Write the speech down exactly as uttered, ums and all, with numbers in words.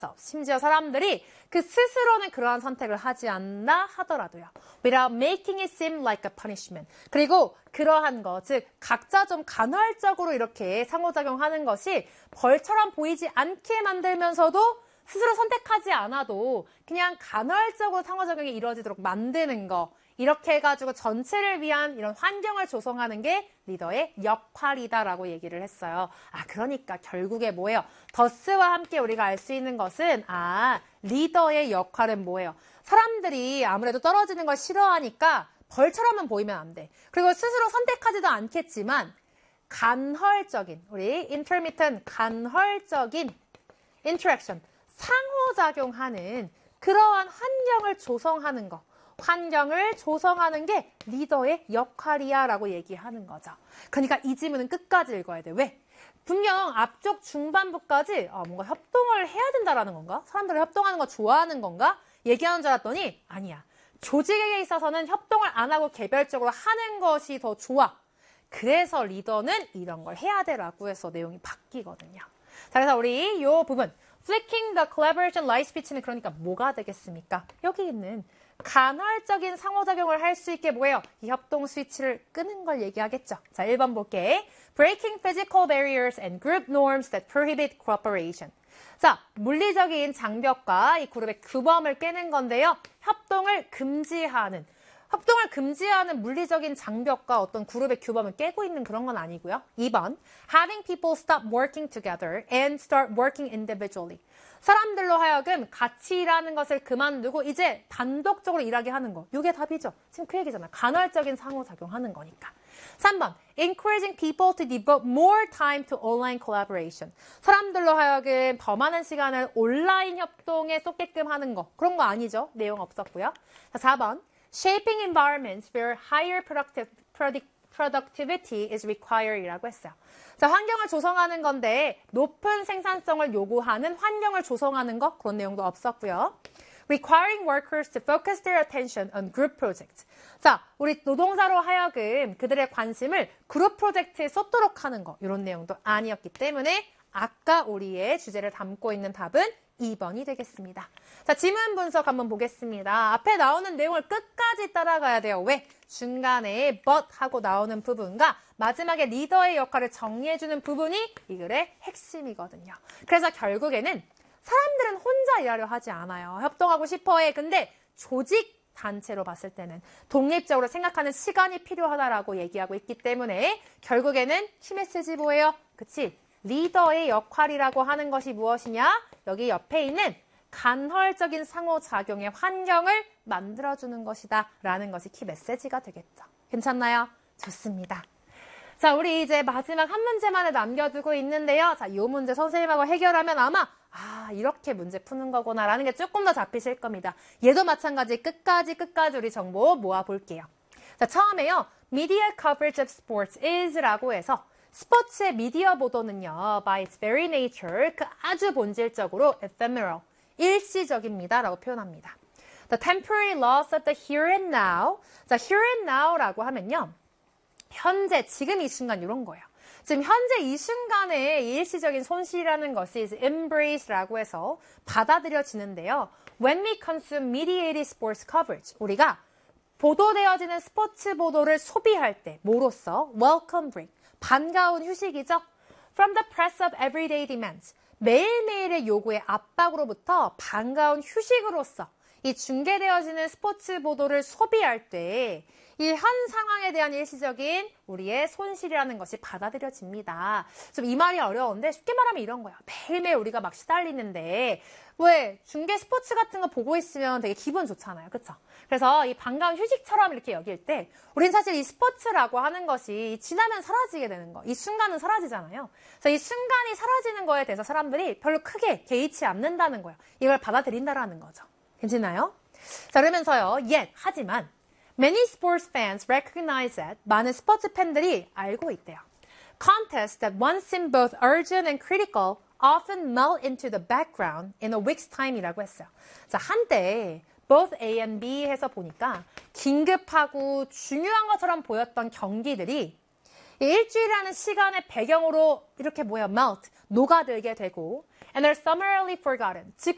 심지어 사람들이 그 스스로는 그러한 선택을 하지 않나 하더라도요. Without making it seem like a punishment. 그리고 그러한 것, 즉 각자 좀 간헐적으로 이렇게 상호작용하는 것이 벌처럼 보이지 않게 만들면서도 스스로 선택하지 않아도 그냥 간헐적으로 상호작용이 이루어지도록 만드는 거. 이렇게 해가지고 전체를 위한 이런 환경을 조성하는 게 리더의 역할이다라고 얘기를 했어요. 아, 그러니까 결국에 뭐예요? 더스와 함께 우리가 알 수 있는 것은 아, 리더의 역할은 뭐예요? 사람들이 아무래도 떨어지는 걸 싫어하니까 벌처럼은 보이면 안 돼. 그리고 스스로 선택하지도 않겠지만 간헐적인, 우리 intermittent 간헐적인 interaction, 상호작용하는 그러한 환경을 조성하는 거. 환경을 조성하는 게 리더의 역할이야 라고 얘기하는 거죠. 그러니까 이 지문은 끝까지 읽어야 돼. 왜? 분명 앞쪽 중반부까지 아, 뭔가 협동을 해야 된다라는 건가? 사람들이 협동하는 거 좋아하는 건가? 얘기하는 줄 알았더니 아니야. 조직에 있어서는 협동을 안 하고 개별적으로 하는 것이 더 좋아. 그래서 리더는 이런 걸 해야 돼라고 해서 내용이 바뀌거든요. 자, 그래서 우리 이 부분 Flicking the collaboration light switch는 그러니까 뭐가 되겠습니까? 여기 있는 간헐적인 상호작용을 할 수 있게 뭐예요? 이 협동 스위치를 끄는 걸 얘기하겠죠. 자, 일 번 볼게. Breaking physical barriers and group norms that prohibit cooperation. 자, 물리적인 장벽과 이 그룹의 규범을 깨는 건데요. 협동을 금지하는. 협동을 금지하는 물리적인 장벽과 어떤 그룹의 규범을 깨고 있는 그런 건 아니고요. 이 번. Having people stop working together and start working individually. 사람들로 하여금 같이 일하는 것을 그만두고 이제 단독적으로 일하게 하는 거. 이게 답이죠. 지금 그 얘기잖아. 간헐적인 상호작용하는 거니까. 삼 번. Encouraging people to devote more time to online collaboration. 사람들로 하여금 더 많은 시간을 온라인 협동에 쏟게끔 하는 거. 그런 거 아니죠. 내용 없었고요. 자, 사 번. Shaping environments where higher productive, product, productivity is required 이라고 했어요. 자, 환경을 조성하는 건데 높은 생산성을 요구하는 환경을 조성하는 거 그런 내용도 없었고요. Requiring workers to focus their attention on group projects. 자, 우리 노동자로 하여금 그들의 관심을 그룹 프로젝트에 쏟도록 하는 거 이런 내용도 아니었기 때문에 아까 우리의 주제를 담고 있는 답은 이 번이 되겠습니다. 자, 지문 분석 한번 보겠습니다. 앞에 나오는 내용을 끝까지 따라가야 돼요. 왜? 중간에 but 하고 나오는 부분과 마지막에 리더의 역할을 정리해주는 부분이 이 글의 핵심이거든요. 그래서 결국에는 사람들은 혼자 일하려 하지 않아요. 협동하고 싶어해. 근데 조직 단체로 봤을 때는 독립적으로 생각하는 시간이 필요하다라고 얘기하고 있기 때문에 결국에는 키메시지 뭐예요? 그치? 리더의 역할이라고 하는 것이 무엇이냐? 여기 옆에 있는 간헐적인 상호작용의 환경을 만들어주는 것이다 라는 것이 키메시지가 되겠죠. 괜찮나요? 좋습니다. 자, 우리 이제 마지막 한 문제만을 남겨두고 있는데요. 자, 이 문제 선생님하고 해결하면 아마 아, 이렇게 문제 푸는 거구나 라는 게 조금 더 잡히실 겁니다. 얘도 마찬가지 끝까지 끝까지 우리 정보 모아볼게요. 자, 처음에요. Media coverage of sports is 라고 해서 스포츠의 미디어 보도는요, by its very nature, 그 아주 본질적으로 ephemeral, 일시적입니다 라고 표현합니다. The temporary loss of the here and now. 자, here and now라고 하면요, 현재, 지금 이 순간 이런 거예요. 지금 현재 이 순간의 일시적인 손실이라는 것이 embrace라고 해서 받아들여지는데요. When we consume mediated sports coverage, 우리가 보도되어지는 스포츠 보도를 소비할 때, 뭐로써? Welcome break. 반가운 휴식이죠. From the press of everyday demands. 매일매일의 요구의 압박으로부터 반가운 휴식으로서 이 중계되어지는 스포츠 보도를 소비할 때 이 현 상황에 대한 일시적인 우리의 손실이라는 것이 받아들여집니다. 좀 이 말이 어려운데 쉽게 말하면 이런 거야. 매일매일 우리가 막 시달리는데 왜 중계 스포츠 같은 거 보고 있으면 되게 기분 좋잖아요. 그쵸? 그래서 이 반가운 휴식처럼 이렇게 여길 때 우린 사실 이 스포츠라고 하는 것이 지나면 사라지게 되는 거. 이 순간은 사라지잖아요. 그래서 이 순간이 사라지는 거에 대해서 사람들이 별로 크게 개의치 않는다는 거예요. 이걸 받아들인다라는 거죠. 괜찮나요? 자, 그러면서요. yet, 하지만 Many sports fans recognize that 많은 스포츠 팬들이 알고 있대요. Contests that once seemed both urgent and critical often melt into the background in a week's time이라고 했어요. 자, 한때 both A and B 해서 보니까 긴급하고 중요한 것처럼 보였던 경기들이 일주일이라는 시간의 배경으로 이렇게 뭐야, melt, 녹아들게 되고 and are summarily forgotten, 즉